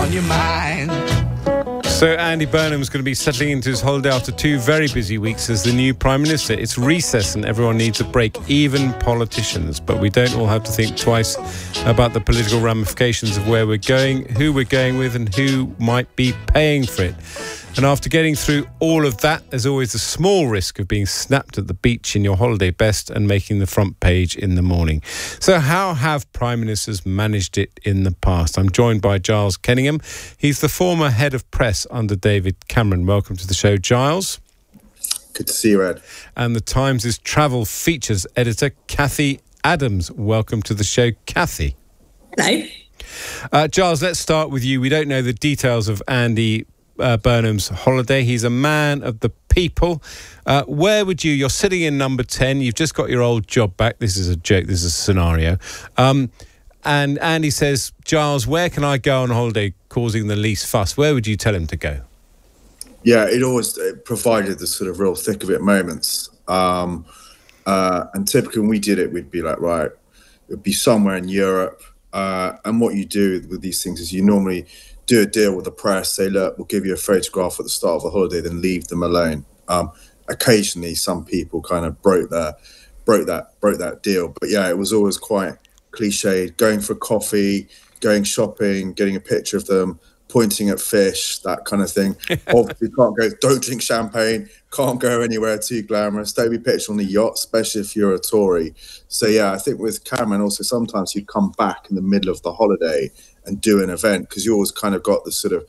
on your mind. So Andy Burnham's going to be settling into his holiday after 2 very busy weeks as the new Prime Minister. It's recess and everyone needs a break, even politicians. But we don't all have to think twice about the political ramifications of where we're going, who we're going with and who might be paying for it. And after getting through all of that, there's always a small risk of being snapped at the beach in your holiday best and making the front page in the morning. So how have Prime Ministers managed it in the past? I'm joined by Giles Kenningham. He's the former head of press under David Cameron. Welcome to the show, Giles. Good to see you, Ed. And the Times' travel features editor, Cathy Adams. Welcome to the show, Cathy. Hello. Giles, let's start with you. We don't know the details of Andy Burnham's holiday. He's a man of the people. Where would you're sitting in number 10, you've just got your old job back. This is a joke, this is a scenario. And Andy says, Giles, where can I go on holiday causing the least fuss? Where would you tell him to go? Yeah, it provided the sort of real thick of it moments. And typically when we did it, we'd be like, right, it would be somewhere in Europe. And what you do with these things is you normally do a deal with the press, say, look, we'll give you a photograph at the start of the holiday, then leave them alone. Occasionally, some people kind of broke that deal. But yeah, it was always quite cliched, going for coffee, going shopping, getting a picture of them, pointing at fish, that kind of thing. Obviously, don't drink champagne, can't go anywhere too glamorous, don't be pictured on the yacht, especially if you're a Tory. So yeah, I think with Cameron also sometimes you'd come back in the middle of the holiday and do an event because you always kind of got the sort of